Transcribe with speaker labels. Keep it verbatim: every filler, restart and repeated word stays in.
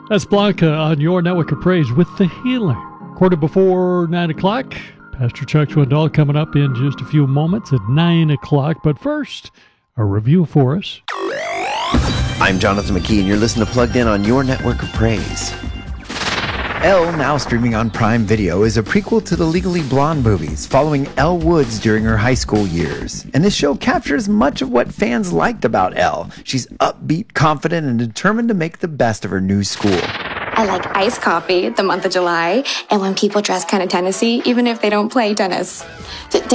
Speaker 1: That's Blanca on your network of praise with The Healer. Quarter before nine o'clock. Pastor Chuck Swindoll coming up in just a few moments at nine o'clock. But first, a review for us.
Speaker 2: I'm Jonathan McKee, and you're listening to Plugged In on your network of praise. Elle, now streaming on Prime Video, is a prequel to the Legally Blonde movies, following Elle Woods during her high school years. And this show captures much of what fans liked about Elle. She's upbeat, confident, and determined to make the best of her new school.
Speaker 3: I like iced coffee the month of July, and when people dress kind of Tennessee, even if they don't play tennis. Th-